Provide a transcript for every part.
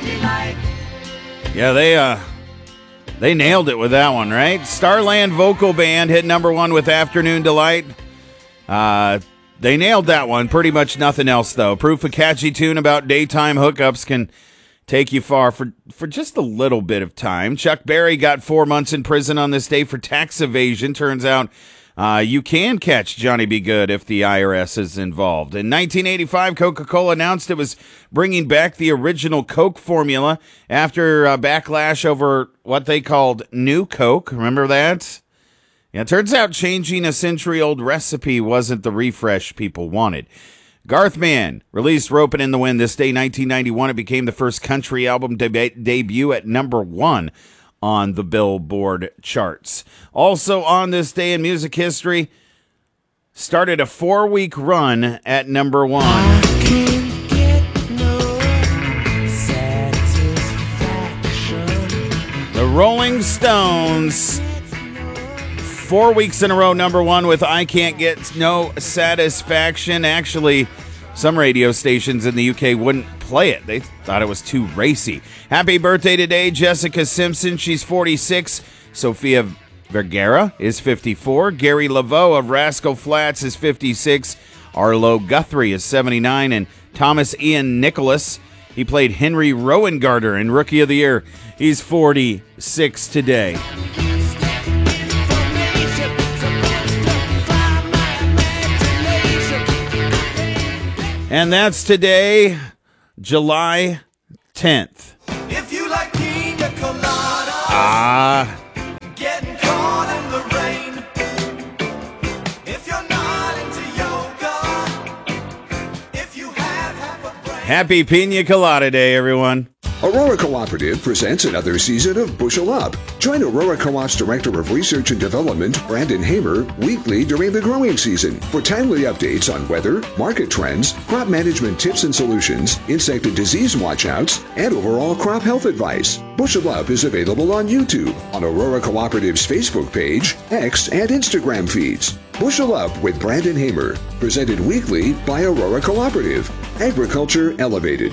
Yeah, they nailed it with that one, right? Starland Vocal Band hit number one with Afternoon Delight. They nailed that one. Pretty much nothing else, though. Proof a catchy tune about daytime hookups can take you far for just a little bit of time. Chuck Berry got 4 months in prison on this day for tax evasion. Turns out you can catch Johnny B. Good if the IRS is involved. In 1985, Coca-Cola announced it was bringing back the original Coke formula after backlash over what they called New Coke. Remember that? Yeah, it turns out changing a century-old recipe wasn't the refresh people wanted. Garth Mann released Ropin' in the Wind this day, 1991. It became the first country album debut at number one on the Billboard charts. Also on this day in music history, started a 4-week run at number one. I can't get no satisfaction. The Rolling Stones, 4 weeks in a row, number one with I Can't Get No Satisfaction. Actually, some radio stations in the UK wouldn't play it. They thought it was too racy. Happy birthday today, Jessica Simpson. She's 46. Sofia Vergara is 54. Gary Laveau of Rascal Flatts is 56. Arlo Guthrie is 79. And Thomas Ian Nicholas, he played Henry Rowengarter in Rookie of the Year. He's 46 today. And that's today, July 10th. If you like pina colada, getting caught in the rain. If you're not into yoga, if you have half a brain. Happy Pina Colada Day, everyone. Aurora Cooperative presents another season of Bushel Up. Join Aurora Co-op's Director of Research and Development, Brandon Hamer, weekly during the growing season for timely updates on weather, market trends, crop management tips and solutions, insect and disease watchouts, and overall crop health advice. Bushel Up is available on YouTube, on Aurora Cooperative's Facebook page, X, and Instagram feeds. Bushel Up with Brandon Hamer, presented weekly by Aurora Cooperative. Agriculture Elevated.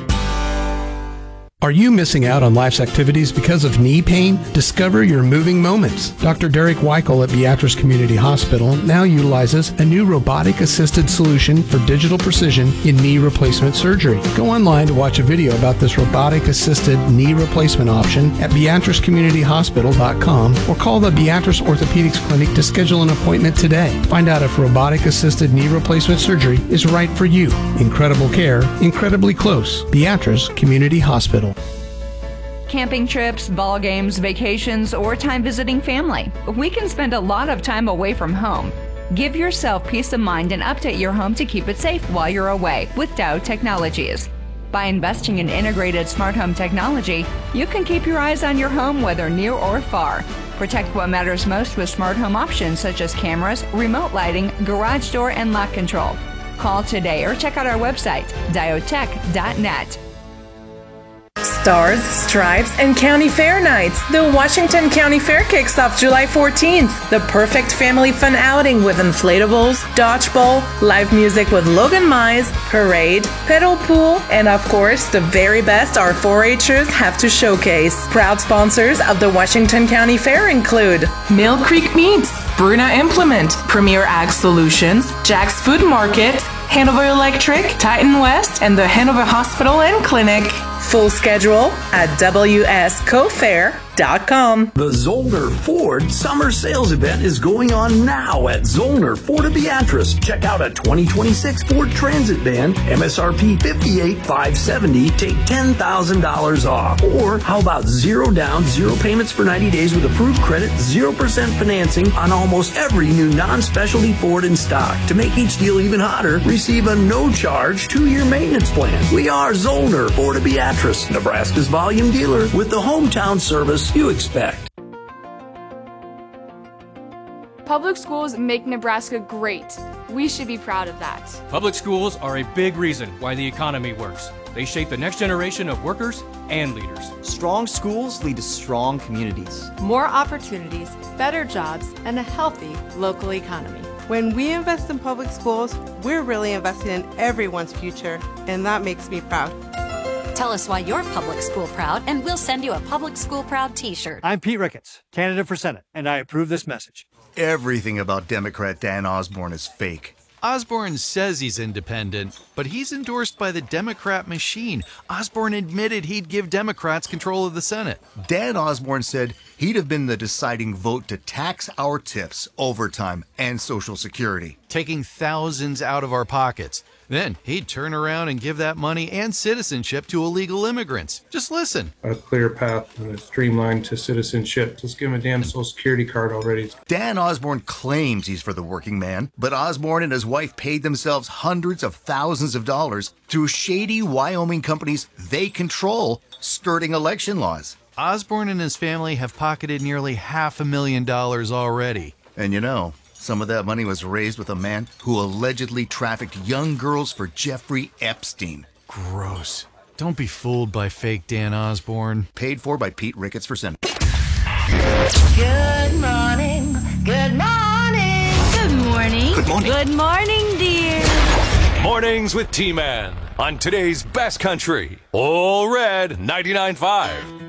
Are you missing out on life's activities because of knee pain? Discover your moving moments. Dr. Derek Weichel at Beatrice Community Hospital now utilizes a new robotic-assisted solution for digital precision in knee replacement surgery. Go online to watch a video about this robotic-assisted knee replacement option at beatricecommunityhospital.com or call the Beatrice Orthopedics Clinic to schedule an appointment today. Find out if robotic-assisted knee replacement surgery is right for you. Incredible care, incredibly close. Beatrice Community Hospital. Camping trips, ball games, vacations, or time visiting family. We can spend a lot of time away from home. Give yourself peace of mind and update your home to keep it safe while you're away with Dow Technologies. By investing in integrated smart home technology, you can keep your eyes on your home whether near or far. Protect what matters most with smart home options such as cameras, remote lighting, garage door, and lock control. Call today or check out our website, diotech.net. Stars, Stripes, and County Fair Nights. The Washington County Fair kicks off July 14th. The perfect family fun outing with inflatables, dodgeball, live music with Logan Mize, parade, pedal pool, and of course, the very best our 4-Hers have to showcase. Proud sponsors of the Washington County Fair include Mill Creek Meats, Bruna Implement, Premier Ag Solutions, Jack's Food Market, Hanover Electric, Titan West, and the Hanover Hospital and Clinic. Full schedule at WSCofair.com. The Zollner Ford Summer Sales Event is going on now at Zollner Ford of Beatrice. Check out a 2026 Ford Transit van, MSRP $58,570, take $10,000 off. Or how about 0 down, 0 payments for 90 days with approved credit, 0% financing on almost every new non-specialty Ford in stock. To make each deal even hotter, receive a no-charge 2-year maintenance plan. We are Zollner Ford of Beatrice, Nebraska's volume dealer with the hometown service you expect. Public schools make Nebraska great. We should be proud of that. Public schools are a big reason why the economy works. They shape the next generation of workers and leaders. Strong schools lead to strong communities. More opportunities, better jobs, and a healthy local economy. When we invest in public schools, we're really investing in everyone's future, and that makes me proud. Tell us why you're public school proud, and we'll send you a Public School Proud t-shirt. I'm Pete Ricketts, candidate for Senate, and I approve this message. Everything about Democrat Dan Osborne is fake. Osborne says he's independent, but he's endorsed by the Democrat machine. Osborne admitted he'd give Democrats control of the Senate. Dan Osborne said he'd have been the deciding vote to tax our tips, overtime, and Social Security. Taking thousands out of our pockets. Then he'd turn around and give that money and citizenship to illegal immigrants. Just listen. A clear path and a streamline to citizenship. Just give him a damn Social Security card already. Dan Osborne claims he's for the working man, but Osborne and his wife paid themselves hundreds of thousands of dollars through shady Wyoming companies they control, skirting election laws. Osborne and his family have pocketed nearly $500,000 already. And you know, some of that money was raised with a man who allegedly trafficked young girls for Jeffrey Epstein. Gross. Don't be fooled by fake Dan Osborne. Paid for by Pete Ricketts for Senate. Good morning. Good morning. Good morning. Good morning. Good morning, dear. Mornings with T-Man on today's Best Country. All Red 99.5.